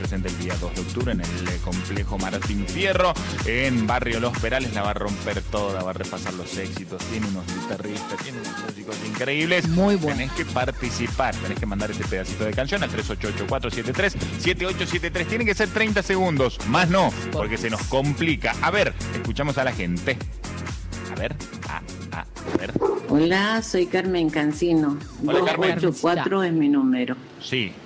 Presente el día 2 de octubre en el complejo Martín Fierro, en Barrio Los Perales. La va a romper toda, va a repasar los éxitos. Tiene unos guitarristas, tiene unos músicos increíbles. Muy bueno. Tenés que participar, tenés que mandar ese pedacito de canción al 388-473-7873. Tiene que ser 30 segundos, más no, porque se nos complica. A ver, escuchamos a la gente. A ver, a ver. Hola, soy Carmen Cancino. Hola, Carmen. 284 es mi número. Sí,